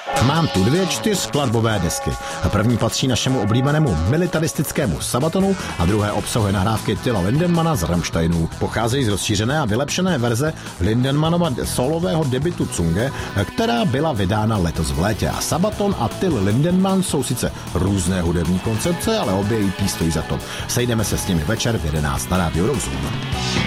Mám tu 2 4skladbové desky. První patří našemu oblíbenému militaristickému Sabatonu a druhé obsahuje nahrávky Tilla Lindemana z Rammsteinů. Pocházejí z rozšířené a vylepšené verze Lindemanova solového debutu Zunge, která byla vydána letos v létě. A Sabaton a Till Lindemann jsou sice různé hudební koncepce, ale obě EP stojí za to. Sejdeme se s nimi večer v 11 na rádiu Rozum.